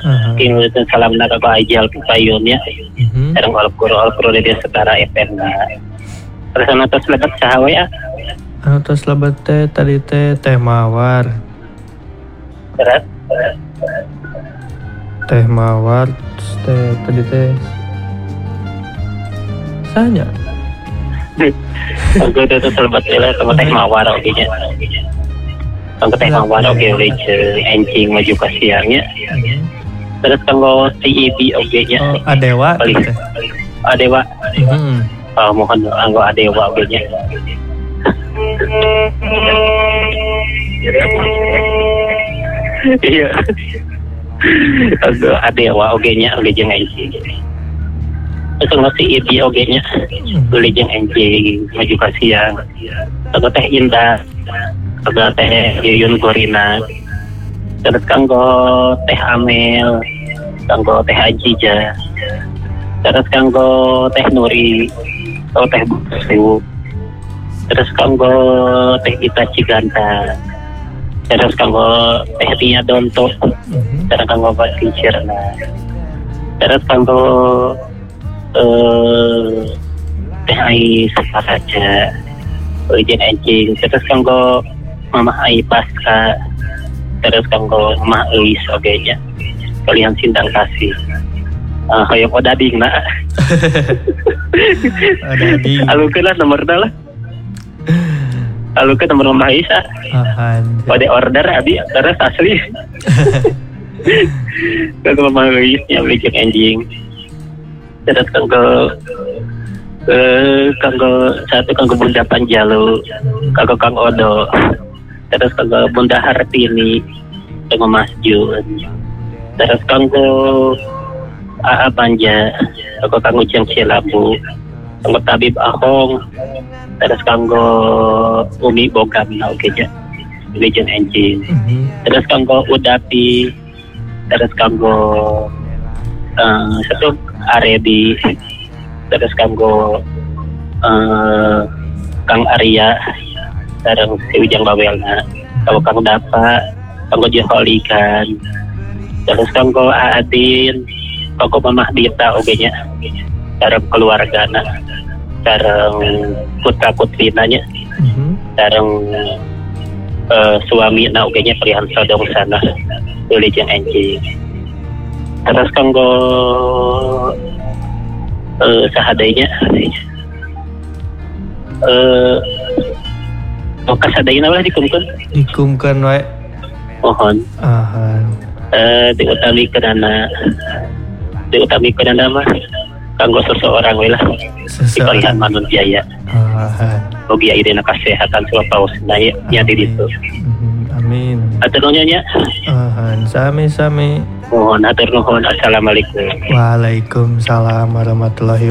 Kingutan salam na ka ajal payunnya. Sareng al-Qur'an dia setara FN. Terus atas lebat sahawe ya. Tos lebat teh tadi teh mawar. Terus Teh mawar tadi sanya. Aku itu selebat lah sama teh mawar oke nya. Sama teh mawar oke udah encing maju ke siangnya. Terus kalau CEB oke nya. Adewa. Adewa. Mohon anggo Adewa oke nya. Iya. Aku Adewa oke nya oke jeung encing. Terus ngasih ide oge-nya beli jeung enjing maju ka siang. Aku teh Indah, aku teh Yuyun Gorina. Terus kanggo teh Amel, kanggo teh Ajija. Terus kanggo teh Nuri, teh Busu. Terus kanggo teh Ita Ciganta. Terus kanggo teh Tia Donto. Terus kanggo Bati Cirna. Terus kanggo teh ai saja ujian encing. Terus kanggo mama ai pasca. Terus kanggo mama Eis oge nya kalian sindang kasih hoyong odading na odading alukeun lah nomorna lah alukeun nomor mama Eis pada order abi terus asli kanggo mama Eis nya beli jeung enjing. Terus kanggo Bunda Panjalu, kanggo Kang Odo, terus kanggo Bunda Hartini, kanggo Mas Jun, terus kanggo Aa Panja, kanggo Kang Ujang Cilabu, kanggo Tabib Ahong, terus kanggo Umi Bogam, oke nya, Legend Engine, terus kanggo Udapi, terus kanggo satu Aredi, terus kanggo Kang Arya, sareng si Wijang Bawelna, kanggo Kang Dapa, kanggo Joholikan, terus kanggo Adin, kanggo Mamah Dita oge nya, sareng keluargana, sareng putra putrina nya, sareng suamina oge nya Prihan Sodong sana, tuluy jeung enjing. Terus kanggo sahadainya kasadayna lah dikumkan wae mohon diutami mah kanggo seseorang we lah dipalihan manun biaya bogi ayeuna kasehatan suapausna nya di ditu. Amin. Atur nuhun nya. Sami-sami. Mohon atur nuhun. Assalamualaikum. Waalaikumsalam warahmatullahi